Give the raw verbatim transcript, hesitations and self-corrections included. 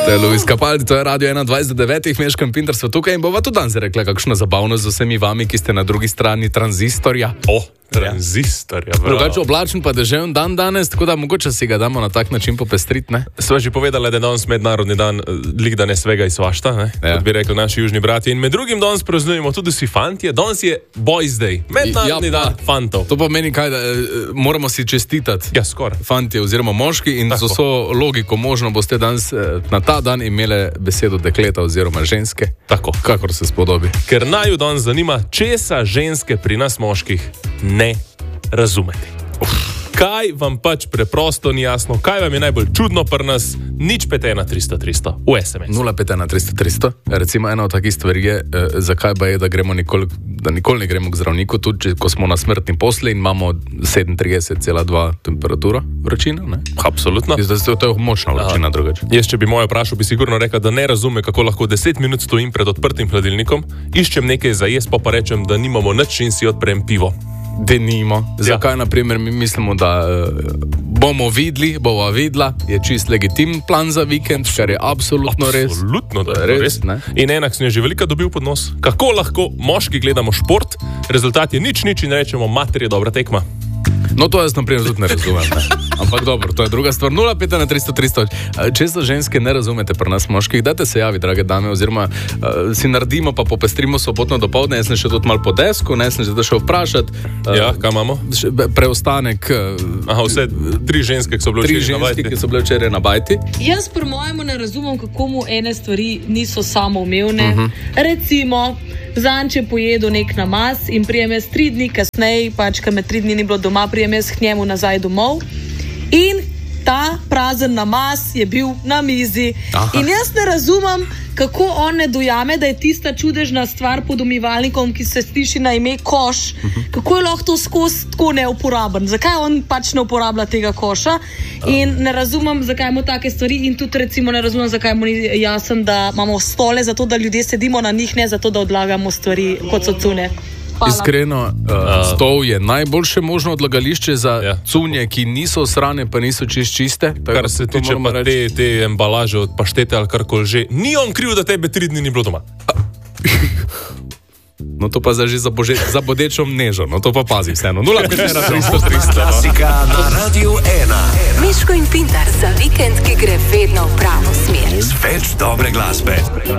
To je Luis Capaldi, to je Radio enaindvajset devetih, Meško in Pintar so tukaj in bova tudi danes rekla kakšno zabavno z vsemi vami, ki ste na drugi strani tranzistorja. O, tranzistorja, bravo. Drugače oblačen pa deževen dan danes, tako da mogoče si ga damo na tak način popestriti, ne? Sva že povedala, da je danes mednarodni dan lik da ne svega i svašta, ne? Ja. Kot bi rekli naši južni bratje. In med drugim danes praznujemo tudi vsi fantje. Danes je Boys Day, mednarodni ja, dan fantov. To pomeni kaj, da e, moramo si čestitati. Ja, skoraj. Fantje oziroma moški in z vso logiko možno boste danes e, na ta dan imele besedo dekleta oziroma ženske. Tako. Kakor se spodobi. Ker naju danes zanima, česa ženske pri nas moških ne razumete. Uf. Kaj vam pač preprosto ni jasno, kaj vam je najbolj čudno pri nas, nič pet ena tristo tristo v es em es. nula pet ena tristo tristo. Recimo ena od takih stvari je, eh, zakaj ba je, da, gremo nikoli, da nikoli ne gremo k zdravniku, tudi če, ko smo na smrtni posli in imamo sedemintrideset cela dva temperaturo vročina. Ne? Absolutno. Zdaj, to je močna vročina drugače. Jaz, če bi mojo vprašal, bi sigurno rekel, da ne razume, kako lahko deset minut stojim pred odprtim hladilnikom, iščem nekaj za jesti, pa pa rečem, da nimamo nič in si odprem pivo. Denimo. Zakaj, ja. Naprimer, mi mislimo, da uh, bomo videli, bova videla, je čist legitimen plan za vikend, kar je absolutno res. Absolutno, da je res. res. In enak sem je že velika dobil pod nos. Kako lahko moški gledamo šport, rezultat je nič, nič in rečemo, mater je dobra tekma. No, to jaz, naprimer, tudi ne razumem. Ne? Ampak dobro, to je druga stvar. nula pet ena tristo tristo. Če so ženske ne razumete pri nas moških, dajte se javi, drage dame, oziroma uh, si naredimo pa popestrimo sobotno dopoldne. Jaz sem še tudi malo po desku, ne sem že šel vprašati. Uh, ja, kaj imamo? Preostanek. Uh, Aha, vse tri ženske, ki so bile včeraj na bajti. Tri ženske, ki so bile včeraj na bajti. Jaz pri mojemu ne razumem, kako mu ene stvari niso samoumevne. Uh-huh. Recimo, zanče pojedu nek namaz in prijem jaz tri dni kasneje, pač, ker me tri dni ni bilo doma, prijem jaz k njemu nazaj domov in ta prazen namaz je bil na mizi. Aha. In jaz ne razumem, kako on ne dojame, da je tista čudežna stvar pod umivalnikom, ki se sliši na ime koš, uh-huh. kako je lahko to skozi tako neuporaben. Zakaj on pač ne uporablja tega koša? In ne razumem, zakaj mu take stvari in tudi recimo ne razumem, zakaj mu ni jasno, da imamo stole zato, da ljudje sedimo na njih, ne zato, da odlagamo stvari, kot so cune. Hvala. Iskreno, uh, stol je najboljše možno odlagališče za ja. cunje, ki niso srane, pa niso čist čiste. Kar se tiče pa te, te embalaže od paštete ali karkoli že, ni on kriv, da tebe tri dni ni bilo doma. No to pa zdaj že za, bože, za bodečo mnežo, no to pa pazi vseeno. nula pet ena tristo tristo. Klasika na Radio ena. Meško in Pintar za vikend, ki gre vedno v pravo smer. Več dobre glasbe.